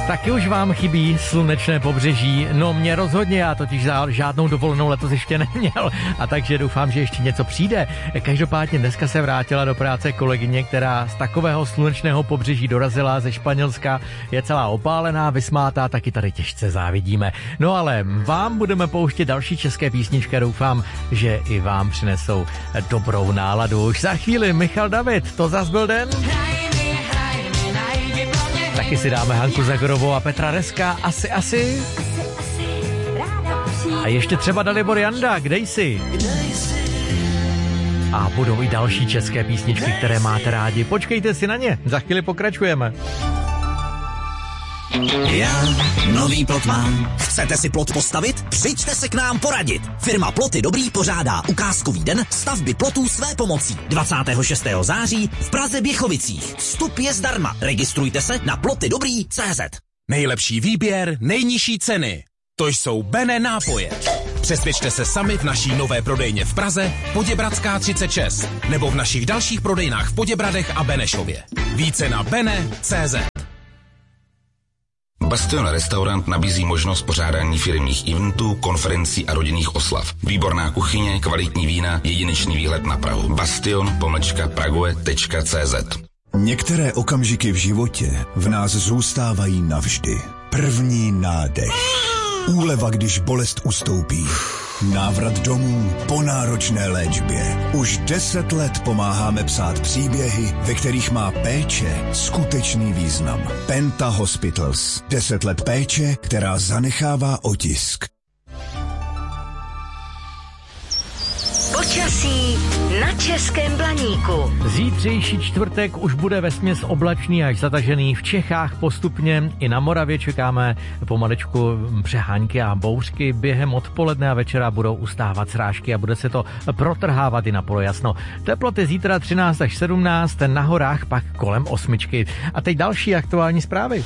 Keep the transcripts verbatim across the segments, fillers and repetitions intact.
Taky už vám chybí slunečné pobřeží? No mě rozhodně, já totiž žádnou dovolenou letos ještě neměl, a takže doufám, že ještě něco přijde. Každopádně dneska se vrátila do práce kolegyně, která z takového slunečného pobřeží dorazila ze Španělska, je celá opálená, vysmátá, taky tady těžce závidíme. No ale vám budeme pouštět další české písničky, doufám, že i vám přinesou dobrou náladu. Už za chvíli Michal David, to zas byl den. Taky si dáme Hanku Zagorovou a Petra Reska, asi, asi. A ještě třeba Dalibor Janda, kde jsi? A budou i další české písničky, které máte rádi. Počkejte si na ně, za chvíli pokračujeme. Já nový plot mám. Chcete si plot postavit? Přijďte se k nám poradit. Firma Ploty Dobrý pořádá ukázkový den stavby plotů své pomocí. dvacátého šestého září v Praze Běchovicích. Vstup je zdarma. Registrujte se na ploty dobrý tečka cé zet. Nejlepší výběr, nejnižší ceny. To jsou Bene nápoje. Přesvědčte se sami v naší nové prodejně v Praze, Poděbradská třicet šest, nebo v našich dalších prodejnách v Poděbradech a Benešově. Více na bene tečka cé zet. Bastion Restaurant nabízí možnost pořádání firemních eventů, konferencí a rodinných oslav. Výborná kuchyně, kvalitní vína, jedinečný výhled na Prahu. Bastion pomlčka prague tečka cé zet. Některé okamžiky v životě v nás zůstávají navždy. První nádech. Úleva, když bolest ustoupí. Návrat domů po náročné léčbě. Už deset let pomáháme psát příběhy, ve kterých má péče skutečný význam. Penta Hospitals. Deset let péče, která zanechává otisk. Počasí na Českém Blaníku. Zítřejší čtvrtek už bude vesměs oblačný až zatažený. V Čechách postupně i na Moravě čekáme pomalečku přehánky a bouřky. Během odpoledne a večera budou ustávat srážky a bude se to protrhávat i na polojasno. Teploty zítra třináct až sedmnáct, na horách pak kolem osmičky. A teď další aktuální zprávy.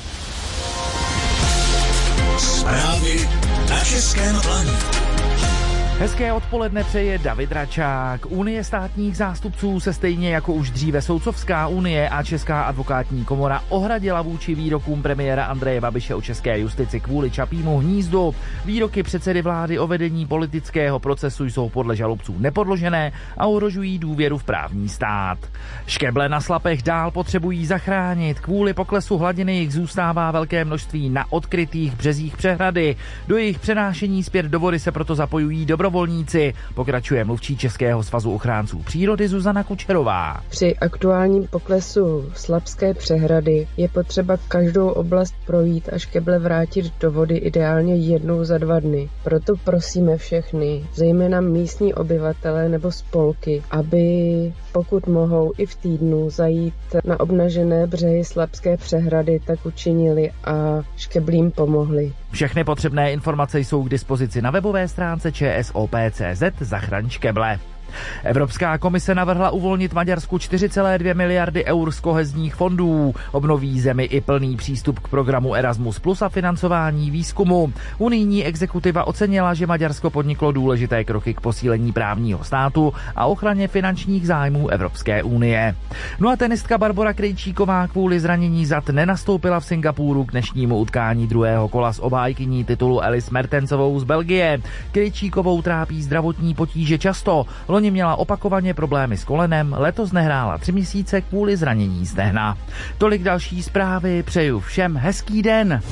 Zprávy na Českém Blaníku. Hezké odpoledne přeje David Račák. Unie státních zástupců se stejně jako už dříve Soudcovská unie a Česká advokátní komora ohradila vůči výrokům premiéra Andreje Babiše o české justici kvůli Čapímu hnízdu. Výroky předsedy vlády o vedení politického procesu jsou podle žalobců nepodložené a ohrožují důvěru v právní stát. Škeble na slapech dál potřebují zachránit. Kvůli poklesu hladiny jich zůstává velké množství na odkrytých březích přehrady. Do jejich přenášení zpět do vody se proto zapojují dobro Volníci, pokračuje mluvčí Českého svazu ochránců přírody Zuzana Kučerová. Při aktuálním poklesu Slapské přehrady je potřeba každou oblast projít a škeble vrátit do vody ideálně jednou za dva dny. Proto prosíme všechny, zejména místní obyvatele nebo spolky, aby pokud mohou i v týdnu zajít na obnažené břehy Slapské přehrady, tak učinili a škeblím pomohli. Všechny potřebné informace jsou k dispozici na webové stránce č s o p tečka cé zet Zachraň škeble. Evropská komise navrhla uvolnit Maďarsku čtyři celé dvě miliardy eur z kohezních fondů. Obnoví zemi i plný přístup k programu Erasmus plus a financování výzkumu. Unijní exekutiva ocenila, že Maďarsko podniklo důležité kroky k posílení právního státu a ochraně finančních zájmů Evropské unie. No a tenistka Barbora Krejčíková kvůli zranění zad nenastoupila v Singapuru k dnešnímu utkání druhého kola s obhájkyní titulu Alice Mertensovou z Belgie. Krejčíkovou trápí zdravotní potíže často. Loni měla opakovaně problémy s kolenem, letos nehrála tři měsíce kvůli zranění stehna. Tolik další zprávy, přeju všem hezký den.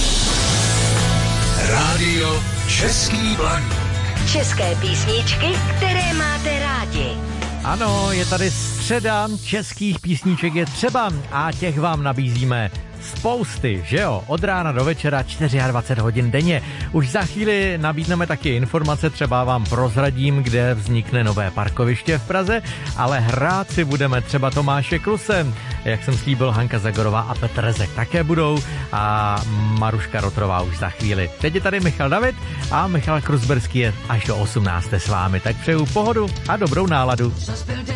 Rádio Český Blaník. České písničky, které máte rádi. Ano, je tady středa, českých písniček je třeba a těch vám nabízíme spousty, že jo? Od rána do večera dvacet čtyři hodin denně. Už za chvíli nabídneme taky informace, třeba vám prozradím, kde vznikne nové parkoviště v Praze, ale hrát si budeme třeba Tomáše Kluse. Jak jsem slíbil, Hanka Zagorová a Petr Rezek také budou a Maruška Rotrová už za chvíli. Teď je tady Michal David a Michal Kruzberský je až do osmnácté s vámi, tak přeju pohodu a dobrou náladu.